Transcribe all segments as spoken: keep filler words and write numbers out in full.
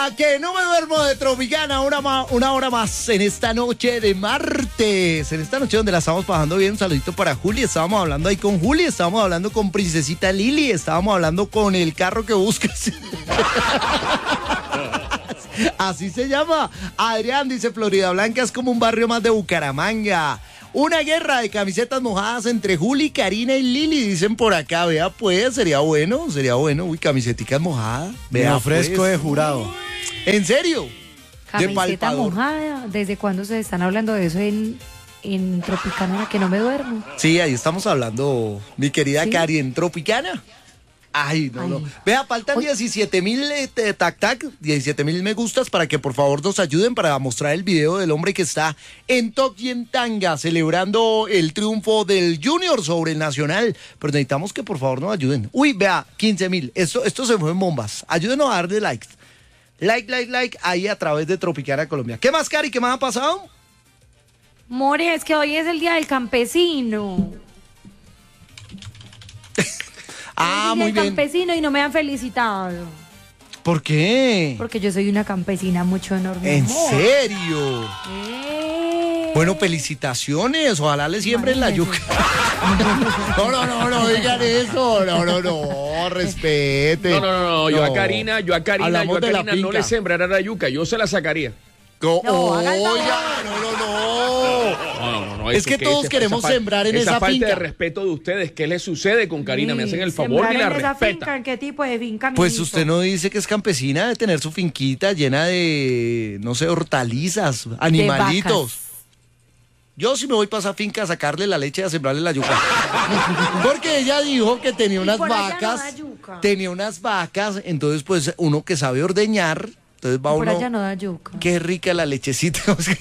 A que no me duermo de Tropicana, una, ma- una hora más en esta noche de martes. En esta noche donde la estamos pasando bien, un saludito para Juli. Estábamos hablando ahí con Juli, estábamos hablando con Princesita Lili, estábamos hablando con el carro que buscas. Así se llama. Adrián dice, Florida Blanca es como un barrio más de Bucaramanga. Una guerra de camisetas mojadas entre Juli, Karina y Lili, dicen por acá. Vea pues, sería bueno, sería bueno. Uy, camiseticas mojadas. Me ofrezco pues. de jurado. ¿En serio? De Camiseta palpador. mojada. ¿Desde cuándo se están hablando de eso en, en Tropicana, que no me duermo? Sí, ahí estamos hablando, mi querida ¿Sí? Cari, en Tropicana. Ay, no, Ay. no. Vea, faltan Oye. diecisiete mil eh, tac tac, diecisiete mil me gustas para que por favor nos ayuden para mostrar el video del hombre que está en Tokio en tanga celebrando el triunfo del Junior sobre el Nacional. Pero necesitamos que por favor nos ayuden. Uy, vea, quince mil. Esto, esto se mueve en bombas. Ayúdenos a darle likes. Like, like, like, ahí a través de Tropicana Colombia. ¿Qué más, Cari? ¿Qué más ha pasado? More, es que hoy es el día del campesino. Ah, Hoy es el muy día del bien. campesino y no me han felicitado. ¿Por qué? Porque yo soy una campesina mucho enorme. ¿En amor. serio? Eh. Bueno, felicitaciones. Ojalá le siembren la yuca. Imagínese. No, no, no, no digan eso. No, no, no. Respete. No, no, no, no, yo a Karina, yo a Karina, Hablamos yo a de la Karina no finca. le sembrara la yuca, yo se la sacaría. No, No, haga el oiga, favor. no, no, no. No, no, no, no, Es eso que todos queremos fal- sembrar en esa falta finca. de respeto de ustedes, ¿qué les sucede con Karina? Me hacen el favor Sembrar y la en esa finca, respetan. ¿en qué tipo de finca? Pues mijito? usted no dice que es campesina de tener su finquita llena de, no sé, hortalizas, animalitos. vacas. Yo sí me voy para esa finca a sacarle la leche y a sembrarle la yuca. Porque ella dijo que tenía unas por allá no vacas. da yuca. Tenía unas vacas, entonces pues uno que sabe ordeñar, entonces va Y por uno. allá no da yuca. Qué rica la lechecita.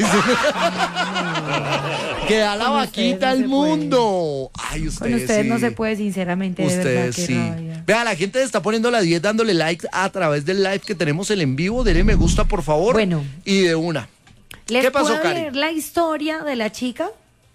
Que da la Con vaquita ustedes no al se puede. mundo. Ay, ustedes Con ustedes sí. no se puede, sinceramente, de verdad, Ustedes qué sí. rabia. Vea, la gente está poniendo la diez dándole like a través del live que tenemos el en vivo. Dele me gusta, por favor. Bueno. Y de una. ¿Les ¿Qué pasó, puedo Cari? leer la historia de la chica?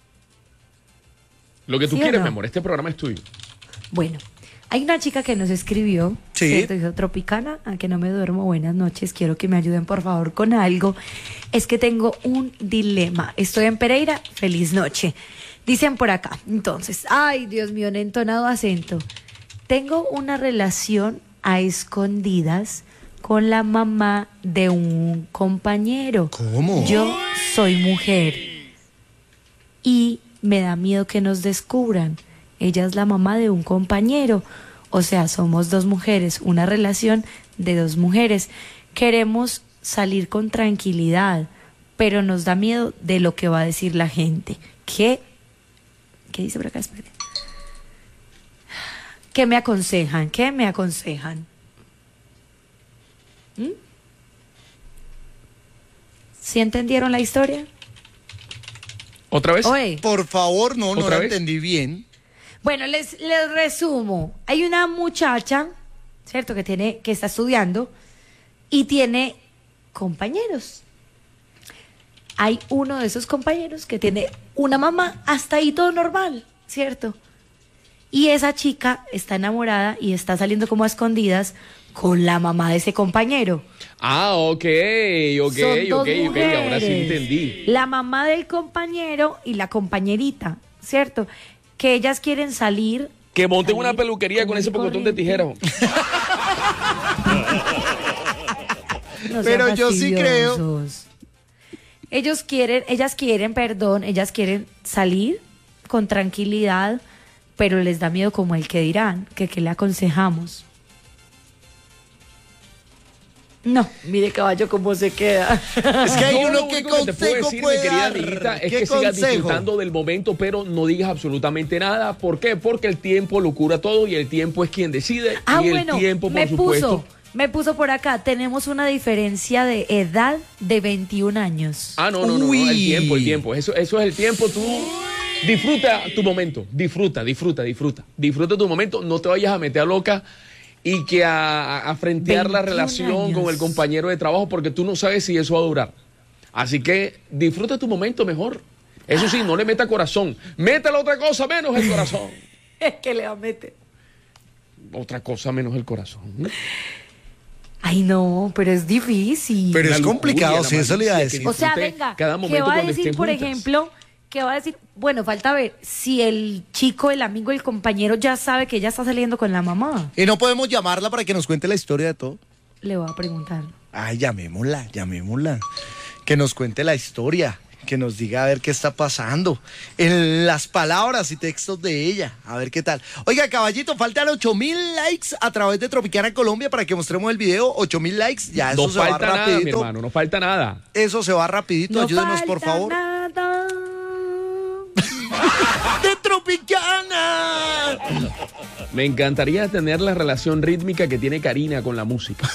Lo que tú ¿Sí o quieres, no? mi amor, este programa es tuyo. Bueno, hay una chica que nos escribió, Sí. ¿cierto? Dijo, Tropicana, a que no me duermo, buenas noches, quiero que me ayuden por favor con algo. Es que tengo un dilema, estoy en Pereira, feliz noche. Dicen por acá, entonces, ay Dios mío, un entonado acento. Tengo una relación a escondidas con la mamá de un compañero. ¿Cómo? Yo soy mujer y me da miedo que nos descubran. Ella es la mamá de un compañero. O sea, somos dos mujeres, una relación de dos mujeres. Queremos salir con tranquilidad, pero nos da miedo de lo que va a decir la gente. ¿Qué? ¿Qué dice por acá? Espere. ¿Qué me aconsejan? ¿Qué me aconsejan? ¿Mm? ¿Sí entendieron la historia? ¿Otra vez? Oye. Por favor, no, no ¿Otra la vez? entendí bien. Bueno, les, les resumo. Hay una muchacha, ¿cierto? Que tiene, que está estudiando y tiene compañeros. Hay uno de esos compañeros que tiene una mamá, hasta ahí todo normal, ¿cierto? Y esa chica está enamorada y está saliendo como a escondidas con la mamá de ese compañero. Ah, ok, ok, Son dos ok, ok, ahora sí mujeres. entendí. La mamá del compañero y la compañerita, ¿cierto? Que ellas quieren salir. Que monten una salir peluquería con común ese y pocotón de corriente. tijeras. No sean Pero yo sí creo- fastidiosos. Ellos quieren, ellas quieren, perdón, ellas quieren salir con tranquilidad, pero les da miedo como el que dirán, que qué le aconsejamos. No, mire caballo cómo se queda. Es que hay Yo uno lo que único te puedo consejo decir, puede mi querida dar. amiguita, es ¿Qué que sigas consejo? disfrutando del momento, pero no digas absolutamente nada. ¿Por qué? Porque el tiempo lo cura todo y el tiempo es quien decide. Ah, y bueno, el tiempo, por me supuesto. puso, me puso por acá, tenemos una diferencia de edad de veintiún años. Ah, no, no, no, no, Uy. el tiempo, el tiempo. Eso, eso es el tiempo. Tú disfruta tu momento. Disfruta, disfruta, disfruta. Disfruta tu momento. No te vayas a meter a loca y que a, a frentear la veintiún relación años. con el compañero de trabajo porque tú no sabes si eso va a durar. Así que disfruta tu momento mejor. Eso sí, no le meta corazón. Métale otra cosa menos el corazón. Es que le va a meter. Otra cosa menos el corazón. Ay, no, pero es difícil. Pero es La complicado, lujuria, sí, la eso le iba a malicia, decir. O sea, disfrute venga, cada ¿qué momento va a cuando decir, estén por juntas. ejemplo? ¿Qué va a decir? Bueno, falta ver si el chico, el amigo, el compañero ya sabe que ella está saliendo con la mamá. Y no podemos llamarla para que nos cuente la historia de todo. Le voy a preguntar. Ay, llamémosla, llamémosla. Que nos cuente la historia, que nos diga a ver qué está pasando. En las palabras y textos de ella, a ver qué tal. Oiga, caballito, faltan ocho mil likes a través de Tropicana Colombia para que mostremos el video. ocho mil likes, ya eso No se va falta nada, mi rapidito. hermano, no falta nada. Eso se va rapidito, No ayúdenos por falta favor. nada. ¡De Tropicana! Me encantaría tener la relación rítmica que tiene Karina con la música.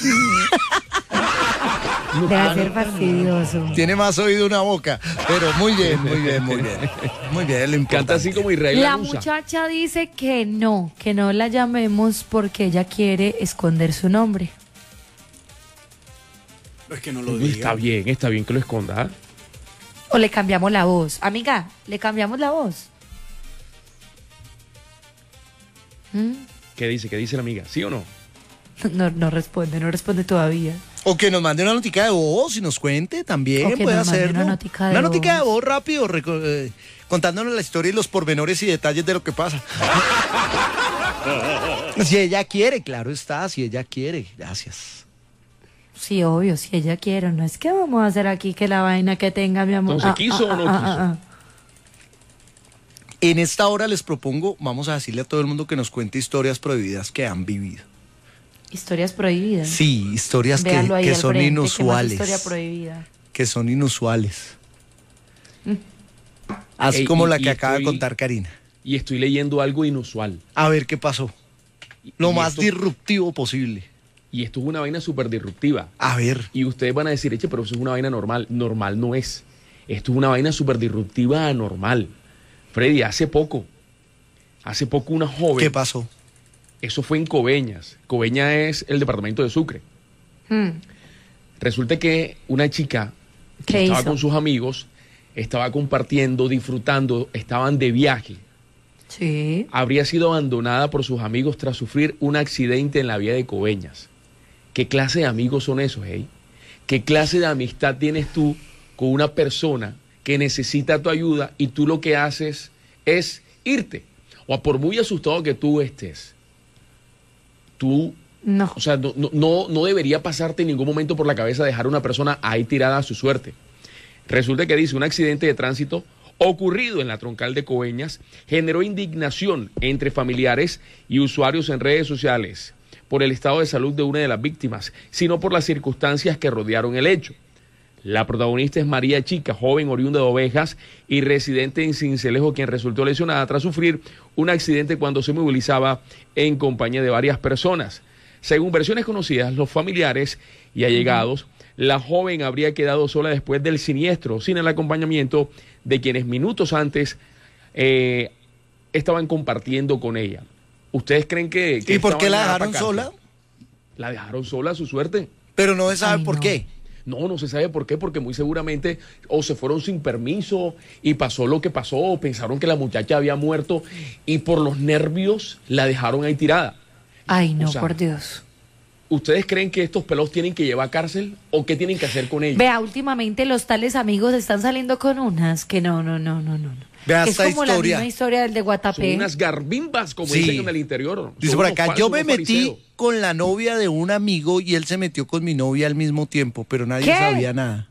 Debe ser fastidioso. Tiene más oído una boca, pero muy bien, muy bien, muy bien. Muy bien, lo importante. Canta así como Israel La Lanusa. muchacha dice que no, que no la llamemos porque ella quiere esconder su nombre. Es que no lo Uy, está bien, está bien que lo esconda. O le cambiamos la voz. Amiga, le cambiamos la voz. ¿Mm? ¿Qué dice? ¿Qué dice la amiga? ¿Sí o no? No, no responde, no responde todavía. O que nos mande una notica de voz y nos cuente también, O que puede nos mande hacerlo. una notica de Una notica de voz. voz rápido, reco- eh, contándonos la historia y los pormenores y detalles de lo que pasa. Si ella quiere, claro está, si ella quiere, gracias. Sí, obvio, si ella quiere. No es que vamos a hacer aquí que la vaina que tenga mi amor. Entonces, ¿quiso o no quiso? En esta hora les propongo, vamos a decirle a todo el mundo que nos cuente historias prohibidas que han vivido. Historias prohibidas. Sí, historias que, Véalo ahí que al son frente, ¿qué más inusuales. historia prohibida. Que son inusuales. Así Ey, como y- la y que acaba de estoy- contar Karina. Y estoy leyendo algo inusual. A ver qué pasó. Y- Lo y más esto- disruptivo posible. Y esto es una vaina súper disruptiva. A ver. Y ustedes van a decir, eche, pero eso es una vaina normal. Normal no es. Esto es una vaina súper disruptiva anormal. Freddy, hace poco, hace poco una joven... ¿Qué pasó? Eso fue en Coveñas. Coveñas es el departamento de Sucre. Hmm. Resulta que una chica que ¿Qué estaba hizo? con sus amigos, estaba compartiendo, disfrutando, estaban de viaje. Sí. Habría sido abandonada por sus amigos tras sufrir un accidente en la vía de Coveñas. ¿Qué clase de amigos son esos, hey? ¿Qué clase de amistad tienes tú con una persona que necesita tu ayuda y tú lo que haces es irte? O por muy asustado que tú estés, tú, No. o sea, no, no- no, no debería pasarte en ningún momento por la cabeza dejar a una persona ahí tirada a su suerte. Resulta que dice, un accidente de tránsito ocurrido en la troncal de Coveñas generó indignación entre familiares y usuarios en redes sociales por el estado de salud de una de las víctimas, sino por las circunstancias que rodearon el hecho. La protagonista es María Chica, joven oriunda de Ovejas y residente en Sincelejo, quien resultó lesionada tras sufrir un accidente cuando se movilizaba en compañía de varias personas. Según versiones conocidas, los familiares y allegados, la joven habría quedado sola después del siniestro, sin el acompañamiento de quienes minutos antes eh, estaban compartiendo con ella. ¿Ustedes creen que... que ¿Y por esta qué la vaina da dejaron pa' sola? cárcel? La dejaron sola a su suerte. Pero no se sabe Ay, por no. qué. No, no se sabe por qué, porque muy seguramente o se fueron sin permiso y pasó lo que pasó, o pensaron que la muchacha había muerto y por los nervios la dejaron ahí tirada. Ay, no, O sea, por Dios. ¿Ustedes creen que estos pelos tienen que llevar a cárcel o qué tienen que hacer con ellos? Vea, últimamente los tales amigos están saliendo con unas que no, no, no, no, no. no. Vea es esta como la historia. misma historia del de Son Guatapé. unas garbimbas, como Sí. dicen en el interior. Dice Son por unos acá, falsos, yo me unos metí fariseos. con la novia de un amigo y él se metió con mi novia al mismo tiempo, pero nadie ¿Qué? sabía nada.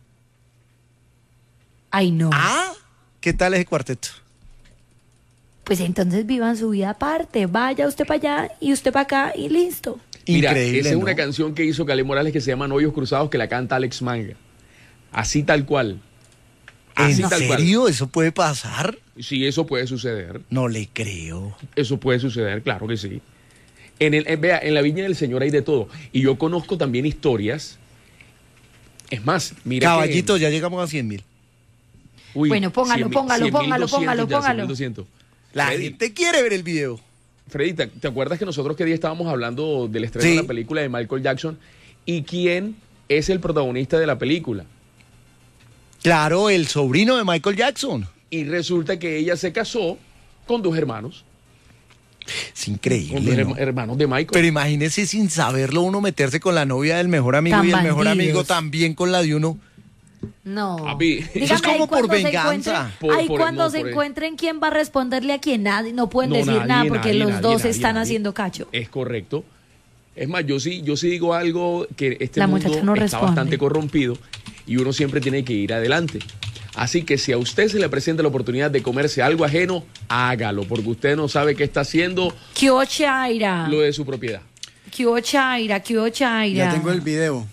Ay, no. Ah, ¿qué tal ese cuarteto? Pues entonces vivan su vida aparte. Vaya usted para allá y usted para acá y listo. Mira, Increíble, esa es ¿no? una canción que hizo Calé Morales que se llama Novios Cruzados, que la canta Alex Manga. Así tal cual. Así ¿En tal cual. serio? ¿Eso puede pasar? Sí, eso puede suceder. No le creo. Eso puede suceder, claro que sí. En el, en- vea, en la Viña del Señor hay de todo. Y yo conozco también historias. Es más, mira. Caballito, que, ya llegamos a cien mil. uy, Bueno, póngalo, cien mil, póngalo, cien mil póngalo, doscientos póngalo, ya, póngalo. cien mil doscientos. La Freddy, gente quiere ver el video. Freddy, ¿te, te acuerdas que nosotros que día estábamos hablando del estreno Sí. de la película de Michael Jackson? ¿Y quién es el protagonista de la película? Claro, el sobrino de Michael Jackson. Y resulta que ella se casó con dos hermanos. Es increíble, Con los ¿no? herma- hermanos de Michael. Pero imagínese sin saberlo uno meterse con la novia del mejor amigo Tan y el mejor bandidos. amigo también con la de uno. No. Papi, eso Dígame, es como ahí por cuando se venganza. encuentren- Por- ahí por- cuando no, se por- encuentren quién va a responderle a quién, nadie, no pueden No, decir nadie, nada porque nadie, los nadie, dos nadie, están nadie. haciendo cacho. Es correcto. Es más, yo sí, yo sí digo algo que este La mundo muchacha no está responde. bastante corrompido y uno siempre tiene que ir adelante. Así que si a usted se le presenta la oportunidad de comerse algo ajeno, hágalo, porque usted no sabe qué está haciendo ¿Qué hubo, Chaira? lo de su propiedad. ¿Qué hubo, Chaira? ¿Qué hubo, Chaira? Ya tengo el video.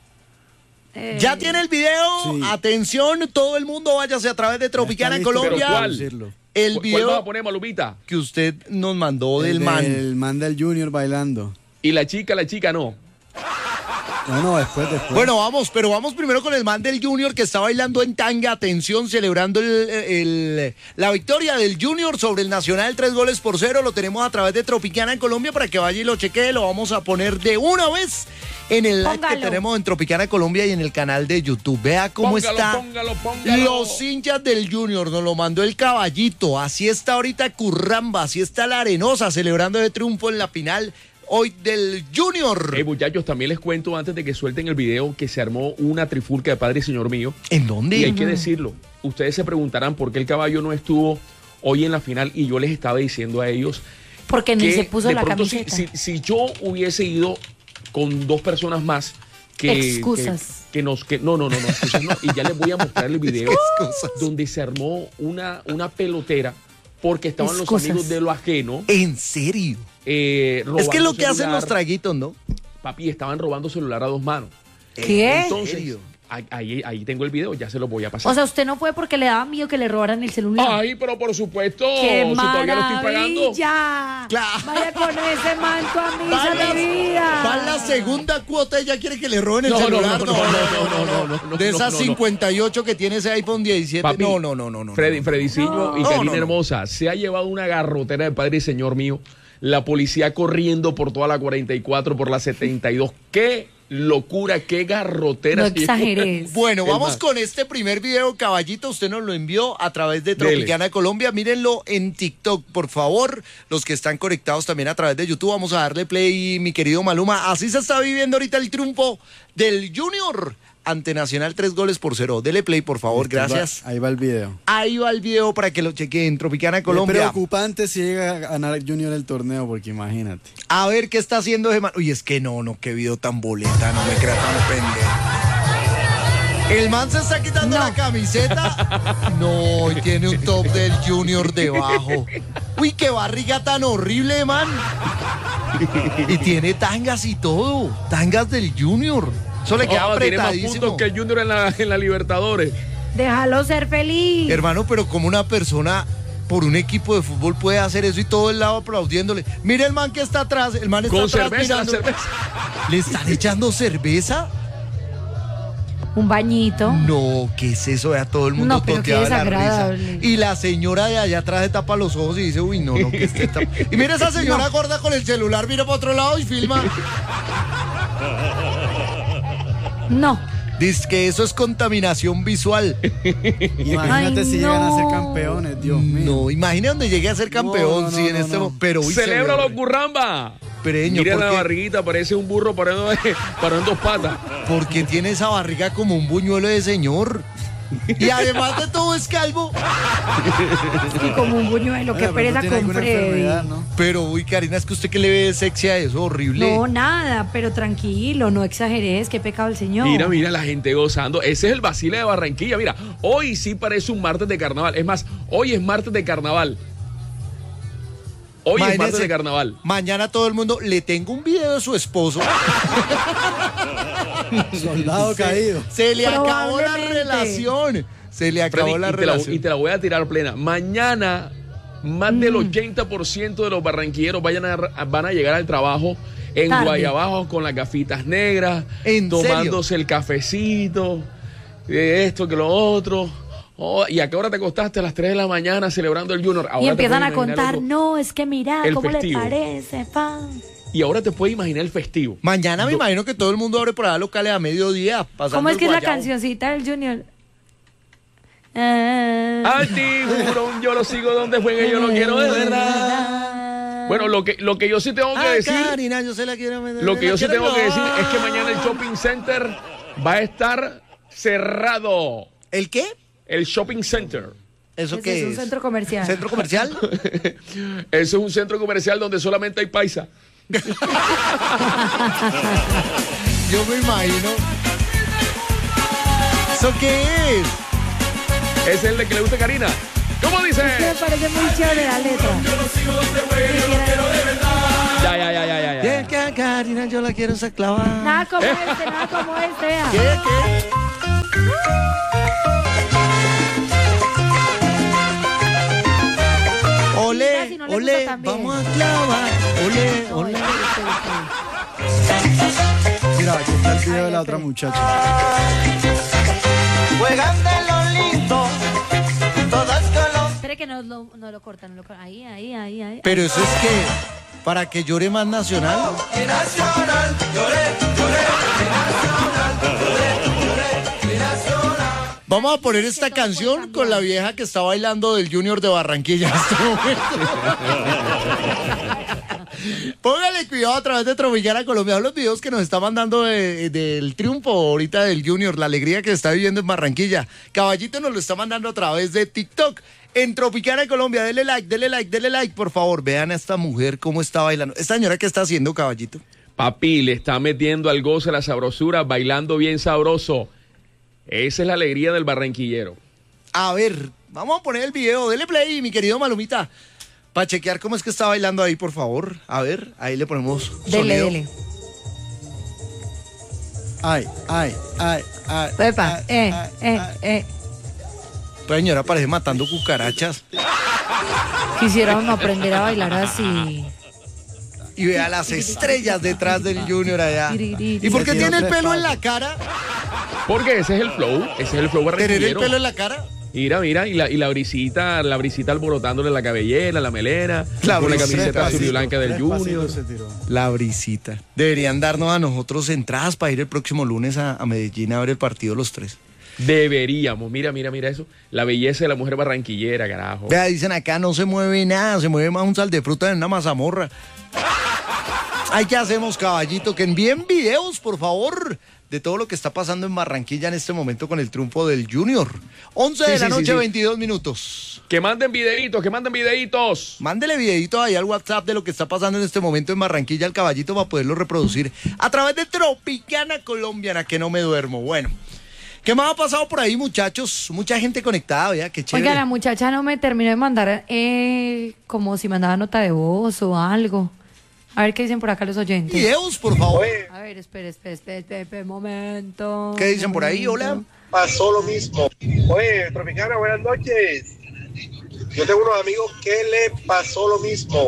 Eh, ¿Ya tiene el video? Sí. Atención, todo el mundo váyase a través de Tropicana listo para Colombia. ¿Pero cuál? producirlo. El ¿Cu- ¿Cuál vas a video poner, Malumita? que usted nos mandó El del man. El man del Junior bailando. Y la chica, la chica no. No, no, después, después. Bueno, vamos, pero vamos primero con el man del Junior que está bailando en tanga, atención, celebrando el, el- la victoria del Junior sobre el Nacional, tres goles por cero. Lo tenemos a través de Tropicana en Colombia para que vaya y lo chequee. Lo vamos a poner de una vez en el live que Póngalo. tenemos en Tropicana Colombia y en el canal de YouTube. Vea cómo Póngalo, está. póngalo, póngalo. Los hinchas del Junior nos lo mandó el caballito. Así está ahorita Curramba, así está la Arenosa celebrando el triunfo en la final hoy del Junior. Hey, muchachos, también les cuento antes de que suelten el video que se armó una trifulca de padre y señor mío. ¿En dónde? Y hay que decirlo. Ustedes se preguntarán por qué el caballo no estuvo hoy en la final y yo les estaba diciendo a ellos Porque ni que se puso de la pronto si, camiseta. si- si yo hubiese ido con dos personas más que Excusas. que, que nos que no no no no excusas no, y ya les voy a mostrar el video Excusas. donde se armó una una pelotera porque estaban Excusas. los amigos de lo ajeno ¿En serio? eh, Es robando que es lo que hacen celular. los traguitos, ¿no? Papi, estaban robando celular a dos manos. ¿Qué? Entonces, serio? ahí, ahí, ahí tengo el video, ya se lo voy a pasar. O sea, usted no fue porque le daba miedo que le robaran el celular. Ay, pero por supuesto, ¡Qué si todavía lo estoy pagando. maravilla! Claro. Vaya con ese manto a misa Va la, de vida. va la segunda cuota y ya quiere que le roben el No, no, celular. no, no, no, no, no, no, no, De no, esas no, no. cincuenta y ocho que tiene ese iPhone diecisiete. Papi, no, no, no, no, no. Freddy, no. Frediciño No. y No, Karina no, no. Hermosa, se ha llevado una garrotera de padre y señor mío. La policía corriendo por toda la cuarenta y cuatro, por la setenta y dos. ¡Qué locura, qué garrotera! No se llevó. exageres. Bueno, Es vamos más, con este primer video, caballito. Usted nos lo envió a través de Tropicana Colombia. Mírenlo en TikTok, por favor. Los que están conectados también a través de YouTube. Vamos a darle play, mi querido Maluma. Así se está viviendo ahorita el triunfo del Junior ante Nacional, tres goles por cero. Dele play, por favor. Ahí va- Gracias. Ahí va el video. Ahí va el video para que lo chequen. Tropicana Es Colombia. preocupante si llega a ganar Junior el torneo, porque imagínate. A ver qué está haciendo ese man. Uy, es que no, no, qué video tan boleta, no me crea tan pendejo. El man se está quitando No. la camiseta. No, y tiene un top del Junior debajo. Uy, qué barriga tan horrible, man. Y tiene tangas y todo. Tangas del Junior. Eso le queda Oh, tiene más apretadísimo. puntos que el Junior en la, en la Libertadores. Déjalo ser feliz. Hermano, pero como una persona por un equipo de fútbol puede hacer eso y todo el lado aplaudiéndole. Mire el man que está atrás, el man está Con atrás cerveza, la mirando. cerveza. ¿Le están echando cerveza? Un bañito. No, ¿qué es eso? Vea todo el mundo No, pero qué toteado de la risa. desagradable. Y la señora de allá atrás se tapa los ojos y dice, uy, no, no, que esté tap-". Y mira esa señora gorda con el celular, mira para otro lado y filma. No. Dice que eso es contaminación visual. Imagínate Ay, si llegan a ser no. campeones, Dios mío. No, imagina donde llegue a ser campeón, No, no, sí, en no, este no. mo- pero uy, se ve ¡Celébralo, horrible. Curramba! Pereño, Mira ¿por la qué? barriguita, parece un burro parando, parando en dos patas. Porque tiene esa barriga como un buñuelo de señor. Y además de todo es calvo. Y como un buñuelo, qué Bueno, pero pereza no tiene con alguna Freddy. enfermedad, ¿no? Pero, uy, Karina, es que usted que le ve sexy a eso, horrible. No, nada, pero tranquilo, no exageres, qué pecado el Señor. Mira, mira la gente gozando. Ese es el vacile de Barranquilla. Mira, hoy sí parece un martes de carnaval. Es más, hoy es martes de carnaval. Hoy es Imagínese, martes de carnaval. Mañana todo el mundo, le tengo un video de su esposo. Soldado caído. Se le acabó la Probablemente. relación. Se le acabó Freddy, la y, te la, relación. y te la voy a tirar plena. Mañana, más Mm. del ochenta por ciento de los barranquilleros vayan a, van a llegar al trabajo en Tarde. Guayabajo con las gafitas negras, ¿En tomándose el cafecito, eh, esto que lo otro. Oh, ¿y a qué hora te acostaste? A las tres de la mañana celebrando el Junior. Ahora Y te empiezan puedes a imaginar contar, otro- no, es que mira, el ¿cómo festivo. le parece, pa? Y ahora te puedes imaginar el festivo. Mañana me Do- imagino que todo el mundo abre por allá locales a mediodía. pasando ¿Cómo es el que es la guayabo. cancioncita del Junior? Ah. Al tiburón yo lo sigo donde juegue, yo lo quiero de verdad. Bueno, lo que, lo que yo sí tengo que Ah, decir, Karina, yo se la quiero meter. lo que la yo sí quiero tengo que decir yo. es que mañana el shopping center va a estar cerrado. ¿El qué? El shopping center. ¿Eso Ese qué es es? un centro comercial. ¿Centro comercial? Eso es un centro comercial donde solamente hay paisa. Yo me imagino. ¿Eso qué es? Ese es el de que le gusta a Karina. ¿Cómo dice? Es que me parece muy chévere la letra. Ya, ya, ya, ya, ya. ¿Qué, ya. qué, Karina? Yo la quiero esa clavada. Nada como este, nada como este. vea. ¿Qué, qué? Mira, Ole, si no le ole, gusta también. vamos a clavar. Ole, No, ole. espere, espere, espere. Mira, aquí está el video Ay, de la espere. otra muchacha. Juegan de lo lindo, todas con Espere que no, lo- no lo cortan, no lo cortan. Ahí, ahí, ahí, ahí. Pero eso es que, para que llore más nacional. los nacional, lloré, lloré, nacional, lloré, lloré, nacional. Vamos a poner esta todo puede canción cambiar. con la vieja que está bailando del Junior de Barranquilla en este momento. Póngale cuidado a través de Tropicana Colombia. Los videos que nos está mandando de- del triunfo ahorita del Junior, la alegría que está viviendo en Barranquilla. Caballito nos lo está mandando a través de TikTok. En Tropicana Colombia, dele like, dele like, dele like, por favor. Vean a esta mujer cómo está bailando. Esta señora, ¿qué está haciendo, Caballito? Papi, le está metiendo al goce la sabrosura, bailando bien sabroso. Esa es la alegría del barranquillero. A ver, vamos a poner el video. Dele play, mi querido Malumita. Para chequear cómo es que está bailando ahí, por favor. A ver, ahí le ponemos Dele, sonido. dele. Ay, ay, ay, ay. Epa, ay, eh, ay, eh, ay. eh. Esta señora parece matando cucarachas. Quisieron aprender a bailar así. Y vea las estrellas detrás del Junior allá. ¿Y por qué Le tiró tiene el tres pelo en la pasos. cara? Porque ese es el flow, ese es el flow ¿Tener el barranquillero. pelo en la cara? Mira, mira, y la, y la brisita, la brisita alborotándole la cabellera, la melena, La con la brisita, camiseta sí. azul y blanca del Tres Junior. pasitos se tiró. La brisita. Deberían darnos a nosotros entradas para ir el próximo lunes a, a Medellín a ver el partido los tres. Deberíamos, mira, mira, mira eso. La belleza de la mujer barranquillera, carajo. Vea, dicen acá no se mueve nada, se mueve más un sal de fruta en una mazamorra. Ay, ¿qué hacemos, caballito? Que envíen videos, por favor, de todo lo que está pasando en Barranquilla en este momento con el triunfo del Junior. once Sí, de la sí, sí, noche, sí. veintidós minutos. Que manden videitos, que manden videitos. Mándele videito ahí al WhatsApp de lo que está pasando en este momento en Barranquilla al caballito para poderlo reproducir a través de Tropicana Colombiana, que no me duermo. Bueno, ¿qué más ha pasado por ahí, muchachos? Mucha gente conectada, vea, qué chévere. Oiga, la muchacha no me terminó de mandar eh, como si mandaba nota de voz o algo. A ver qué dicen por acá los oyentes. Videos, por favor. A ver, espere, espere, espere, espere, espere, un momento. ¿Qué dicen por ahí? Hola. Pasó lo mismo. Oye, Tropicana, buenas noches. Yo tengo unos amigos que le pasó lo mismo.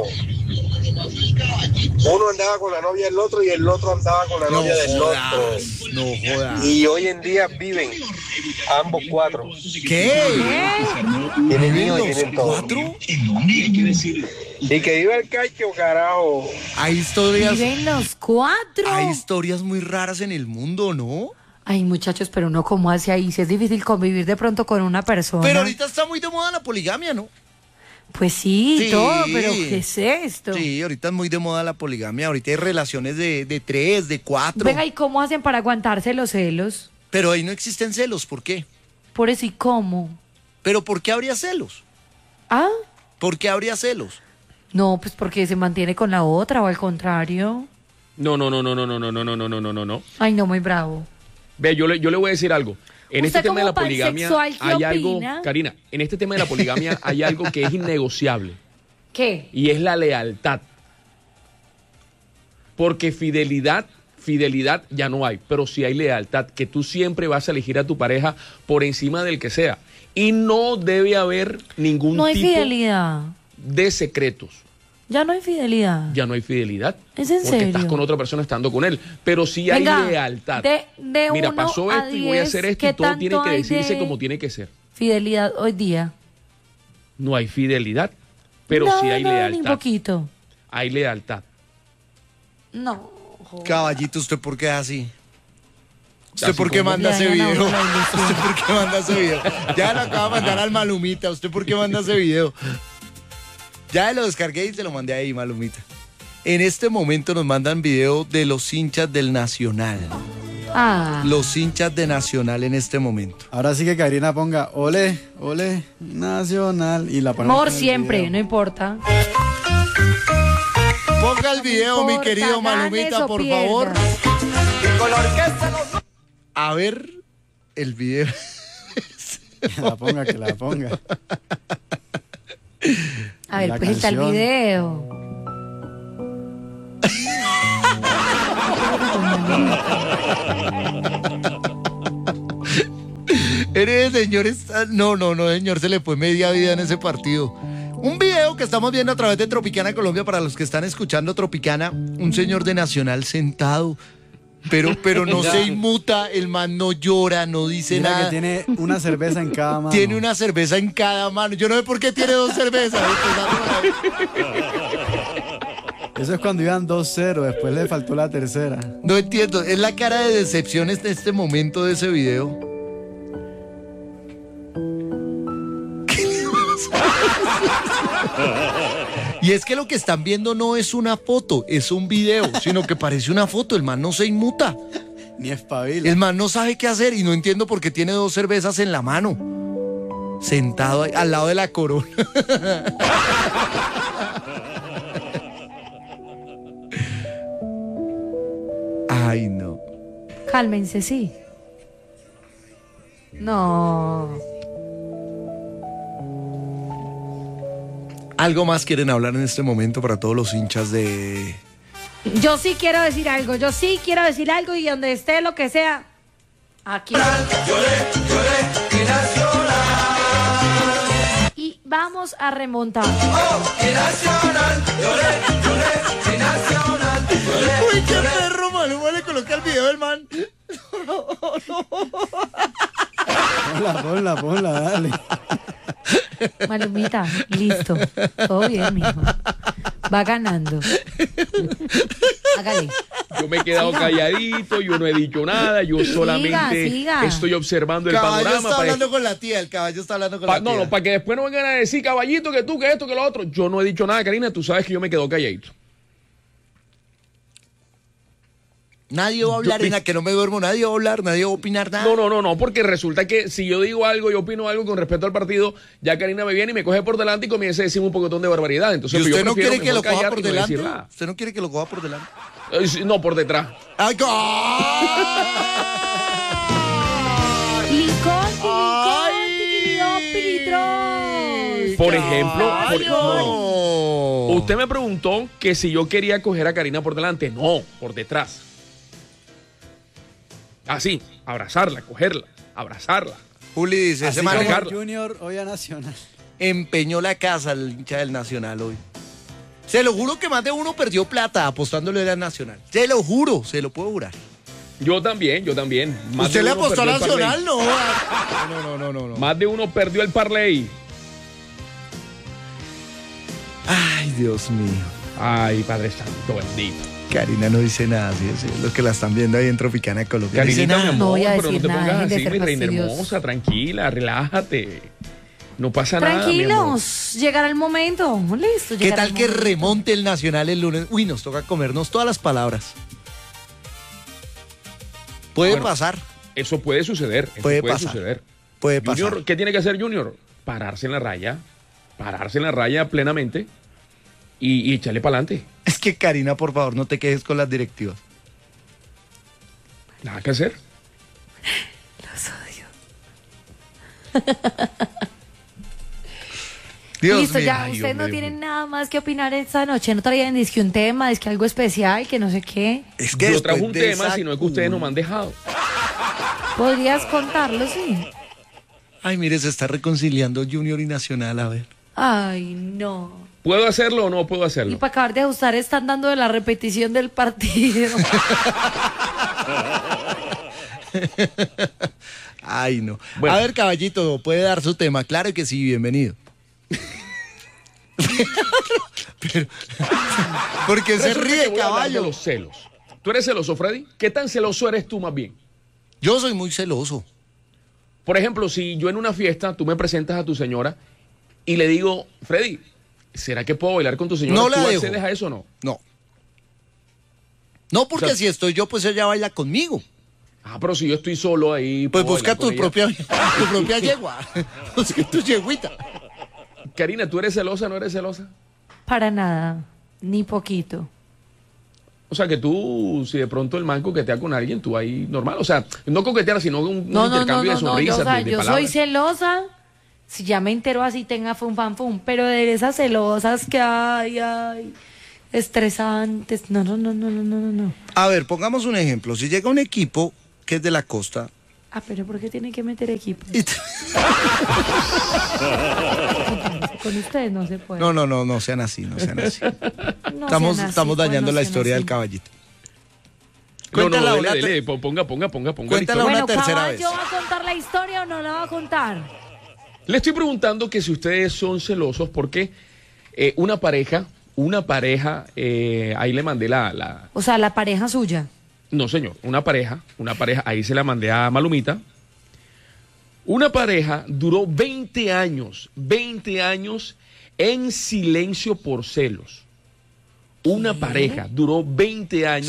Uno andaba con la novia del otro y el otro andaba con la No novia del otro. jodas, no jodas. Y hoy en día viven ambos cuatro. ¿Qué? Tienen ¿Viven hijos y los tienen todo. cuatro? Y que viva el cacho, carajo. Hay historias, Viven los cuatro. hay historias muy raras en el mundo, ¿no? Ay, muchachos, pero uno cómo hace ahí, si es difícil convivir de pronto con una persona. Pero ahorita está muy de moda la poligamia, ¿no? Pues sí, Sí. todo, pero ¿qué es esto? Sí, ahorita es muy de moda la poligamia. Ahorita hay relaciones de, de tres, de cuatro. Venga, ¿y cómo hacen para aguantarse los celos? Pero ahí no existen celos, ¿por qué? Por eso, ¿y cómo? ¿Pero por qué habría celos? ¿Ah? ¿Por qué habría celos? No, pues porque se mantiene con la otra o al contrario. No, no, no, no, no, no, no, no, no, no, no, no, no. Ay, no, muy bravo. Ve, yo le, yo le voy a decir algo. En ¿Usted este tema de como la poligamia pansexual, qué hay algo, opina? Karina, en este tema de la poligamia hay algo que es innegociable ¿Qué? y es la lealtad. Porque fidelidad, fidelidad ya no hay, pero sí hay lealtad, que tú siempre vas a elegir a tu pareja por encima del que sea. Y no debe haber ningún No hay tipo fidelidad. de secretos. Ya no hay fidelidad. Ya no hay fidelidad. ¿Es en porque serio? estás con otra persona estando con él. Pero sí hay Venga, lealtad. de- de Mira, uno pasó a esto y voy a hacer diez, esto y ¿qué todo tiene tanto que hay decirse de- como tiene que ser. Fidelidad hoy día. No hay fidelidad, pero no, sí hay no, Ni lealtad. poquito. Hay lealtad. No. joder. Caballito, ¿usted por qué es así? ¿Usted Así por qué como- manda Ya, ese ya, no, video? no, la ilusión. ¿Usted por qué manda ese video? Ya lo acaba de mandar al Malumita. ¿Usted por qué manda ese video? Ya lo descargué y te lo mandé ahí, Malumita. En este momento nos mandan video de los hinchas del Nacional. Ah. Los hinchas de Nacional en este momento. Ahora sí que Karina ponga ole, ole, Nacional y la ponemos Amor en el siempre, video. no importa. Ponga el video, mi importa, querido ganes Malumita, o por pierdas. favor. Y con la orquesta los... A ver el video. Que la ponga, que la ponga. A ver, La pues está el canción. video. Eres, señor, está... no, no, no, señor, se le fue media vida en ese partido. Un video que estamos viendo a través de Tropicana Colombia, para los que están escuchando Tropicana, un señor de Nacional sentado, pero, pero no se inmuta, el man no llora, no dice Mira nada. que tiene una cerveza en cada mano. Tiene una cerveza en cada mano. Yo no sé por qué tiene dos cervezas. Eso es cuando iban dos cero, después le faltó la tercera. No entiendo, es la cara de decepción en este momento de ese video. Y es que lo que están viendo no es una foto, es un video, sino que parece una foto. El man no se inmuta. Ni espabila. El man no sabe qué hacer y no entiendo por qué tiene dos cervezas en la mano. Sentado ahí, al lado de la corona. Ay, no. Cálmense, sí. No. ¿Algo más quieren hablar en este momento para todos los hinchas de... Yo sí quiero decir algo, yo sí quiero decir algo y donde esté lo que sea, aquí. Y vamos a remontar. Uy, qué perro, Maluma le coloca el video del man. Ponla, ponla, ponla, dale. Malumita, listo. Todo bien, mijo. Va ganando. Hágale. Yo me he quedado Siga. calladito, yo no he dicho nada, yo solamente siga. estoy observando el Caballo panorama. está para- hablando con la tía, el caballo está hablando con pa- la tía. no, no, para que después no vengan a decir, caballito, que tú, que esto, que lo otro. Yo no he dicho nada, Karina, tú sabes que yo me quedo calladito. Nadie va a hablar, Yo- en la que no me duermo, nadie va a hablar, nadie va a opinar nada. No, no, no, no, porque resulta que si yo digo algo, yo opino algo con respecto al partido, ya Karina me viene y me coge por delante y comienza a decir un pocotón de barbaridad. Entonces, ¿Y pues, usted yo no prefiero quiere que lo mejor coja callar por y no delante? decir nada. ¿Usted no quiere que lo coja por delante? Eh, sí, No, por detrás. ¡Ay, go- Licón, Ay. licón, Por ejemplo, por- Ay, no. no. Usted me preguntó que si yo quería coger a Karina por delante. No, por detrás. Así, abrazarla, cogerla, abrazarla. Juli dice, Así ese man como Carlos. Junior hoy a Nacional. empeñó la casa el hincha del Nacional hoy. Se lo juro que más de uno perdió plata apostándole al Nacional. Se lo juro, se lo puedo jurar. Yo también, yo también. Más ¿Usted de le uno apostó al perdió el Nacional? parlay. No. No, no, no, no, no. Más de uno perdió el parlay. Ay, Dios mío. Ay, Padre Santo, bendito. Karina no dice nada, ¿sí? Sí, los que la están viendo ahí en Tropicana Colombia. No dice Carinita, mi nada. amor, No voy a pero no decir te nada, pongas dejen de así, ser mi reina fastidiosos. hermosa, tranquila, relájate. No pasa nada, mi amor. Tranquilos, llegará el momento. Listo, ¿Qué llegará tal el que momento. remonte el Nacional el lunes? Uy, nos toca comernos todas las palabras. Puede Bueno, pasar, Eso puede suceder. Eso Puede puede, pasar. suceder. puede pasar. Junior, ¿qué tiene que hacer Junior? Pararse en la raya, pararse en la raya plenamente y, y echarle para adelante. Es que Karina, por favor, no te quejes con las directivas. Nada que hacer. Los odio. Dios Listo, mío. ya, Ay, ustedes hombre, no tienen hombre. nada más que opinar esta noche. No traían ni que un tema, es que algo especial, que no sé qué. Es Yo después trajo un de tema, esa sino es que ustedes no me han dejado. ¿Podrías contarlo, sí? Ay, mire, se está reconciliando Junior y Nacional, a ver. Ay, no. ¿Puedo hacerlo o no puedo Y hacerlo? para acabar de ajustar, están dando de la repetición del partido. Ay, no. Bueno. A ver, caballito, puede dar su tema. Claro que sí, bienvenido. Pero, ¿por qué se Resulta que ríe, voy a hablar de caballo? los celos. ¿Tú eres celoso, Freddy? ¿Qué tan celoso eres tú más bien? Yo soy muy celoso. Por ejemplo, si yo en una fiesta, tú me presentas a tu señora y le digo, Freddy, ¿Será que puedo bailar con tu señora? No la ¿Tú dejo. accedes a eso o no? No. No, porque O sea, si estoy yo, pues ella baila conmigo. Ah, pero si yo estoy solo ahí... Pues ¿puedo busca bailar con tu ella? propia, tu propia yegua. Busca tu yeguita. Karina, ¿tú eres celosa o no eres celosa? Para nada, ni poquito. O sea, que tú, si de pronto el man coquetea con alguien, tú ahí normal. O sea, no coquetear, sino un, un No, no, no, intercambio no, de no, sonrisas, yo, o sea, de, de yo soy palabras. celosa, si ya me entero así tenga fum, fam, fum, pero de esas celosas que hay, ay, estresantes, no, no, no, no, no, no, no. A ver, pongamos un ejemplo. Si llega un equipo que es de la costa. Ah, pero ¿por qué tiene que meter equipo? y t- Con ustedes no se puede. No, no, no, no sean así, no sean así. No estamos sean así, estamos pues, dañando no la sean historia así. del caballito. No, no, Cuéntala no, una dele, te- dele, po- ponga, ponga, ponga, ponga la Cuéntala historia. una Bueno, tercera ¿Caballo vez. va a contar la historia o no la va a contar? Le estoy preguntando que si ustedes son celosos porque eh, una pareja, una pareja, eh, ahí le mandé la, la... O sea, la pareja suya. No, señor, una pareja, una pareja, ahí se la mandé a Malumita. Una pareja duró veinte años, veinte años en silencio por celos. Una pareja duró veinte años.